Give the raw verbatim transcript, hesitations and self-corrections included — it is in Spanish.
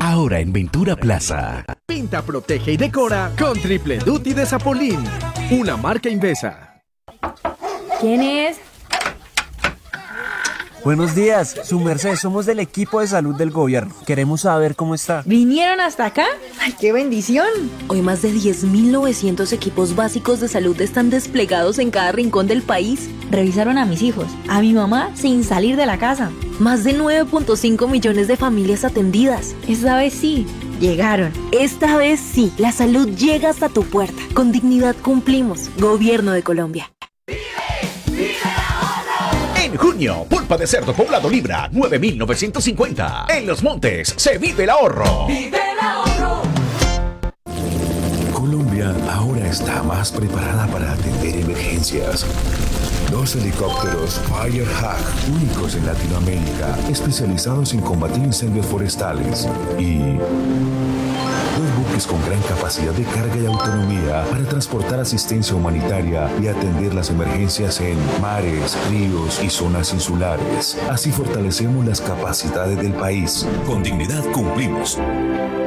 ahora en Ventura Plaza. Pinta, protege y decora con Triple Duty de Zapolín, una marca Invesa. ¿Quién es? Buenos días, su merced, somos del equipo de salud del gobierno. Queremos saber cómo está. ¿Vinieron hasta acá? ¡Ay, qué bendición! Hoy más de diez mil novecientos equipos básicos de salud están desplegados en cada rincón del país. Revisaron a mis hijos, a mi mamá sin salir de la casa. Más de nueve punto cinco millones de familias atendidas. Esta vez sí, llegaron. Esta vez sí, la salud llega hasta tu puerta. Con dignidad cumplimos. Gobierno de Colombia. En junio, pulpa de cerdo poblado libra, nueve mil novecientos cincuenta. En Los Montes, se vive el ahorro. ¡Vive el ahorro! Colombia ahora está más preparada para atender emergencias. Dos helicópteros Firehawk, únicos en Latinoamérica, especializados en combatir incendios forestales. Y dos buques con gran capacidad de carga y autonomía para transportar asistencia humanitaria y atender las emergencias en mares, ríos y zonas insulares. Así fortalecemos las capacidades del país. Con dignidad cumplimos.